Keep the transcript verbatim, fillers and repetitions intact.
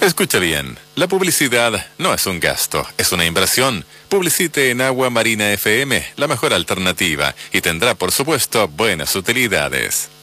Escucha bien, la publicidad no es un gasto, es una inversión. Publicite en Agua Marina F M, la mejor alternativa, y tendrá, por supuesto, buenas utilidades.